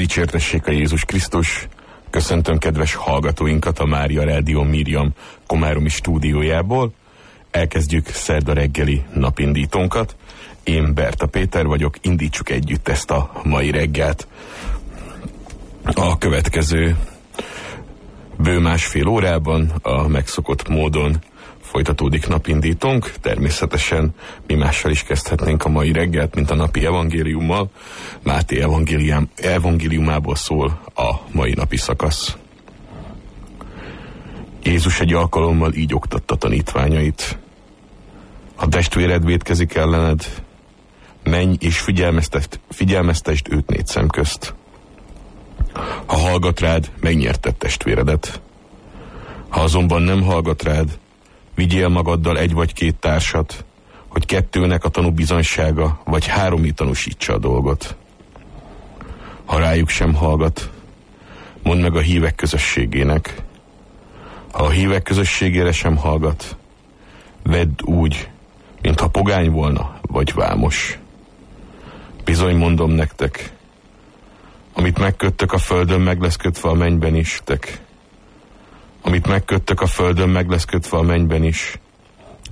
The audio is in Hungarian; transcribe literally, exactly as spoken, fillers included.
Dicsértessék a Jézus Krisztus! Köszöntöm kedves hallgatóinkat a Mária Rádió Miriam komáromi stúdiójából. Elkezdjük szerda reggeli napindítónkat. Én Berta Péter vagyok, indítsuk együtt ezt a mai reggelt. A következő bő másfél órában a megszokott módon folytatódik napindítónk. Természetesen mi mással is kezdhetnénk a mai reggelt, mint a napi evangéliummal. Máté evangélium, evangéliumából szól a mai napi szakasz. Jézus egy alkalommal így oktatta tanítványait. Ha testvéred vétkezik ellened, menj és figyelmeztest, figyelmeztesd őt négy szem közt. Ha hallgat rád, megnyerted testvéredet. Ha azonban nem hallgat rád, vigyél magaddal egy vagy két társat, hogy kettőnek a tanúbizonysága, vagy háromé tanúsítsa a dolgot. Ha rájuk sem hallgat, mondd meg a hívek közösségének. Ha a hívek közösségére sem hallgat, vedd úgy, mintha pogány volna, vagy vámos. Bizony mondom nektek, amit megköttök a földön, meg lesz kötve a mennyben is, tek. Amit megköttök a földön, meg lesz kötve a mennyben is.